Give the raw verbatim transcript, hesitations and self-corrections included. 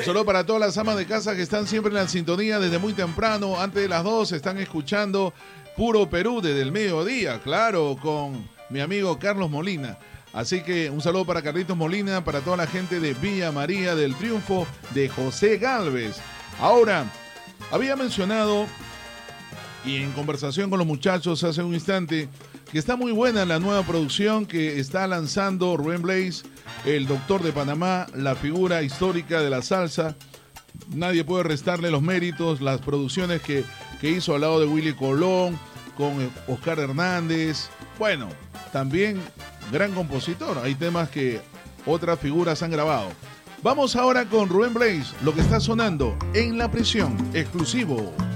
Solo para todas las amas de casa que están siempre en la sintonía desde muy temprano, antes de las dos, están escuchando Puro Perú desde el mediodía, claro, con mi amigo Carlos Molina. Así que un saludo para Carlitos Molina, para toda la gente de Villa María del Triunfo, de José Gálvez. Ahora, había mencionado, y en conversación con los muchachos hace un instante, que está muy buena la nueva producción que está lanzando Rubén Blades, el doctor de Panamá, la figura histórica de la salsa. Nadie puede restarle los méritos, las producciones que, que hizo al lado de Willy Colón, con Oscar Hernández. Bueno, también gran compositor. Hay temas que otras figuras han grabado. Vamos ahora con Rubén Blades, lo que está sonando en La Prisión, exclusivo.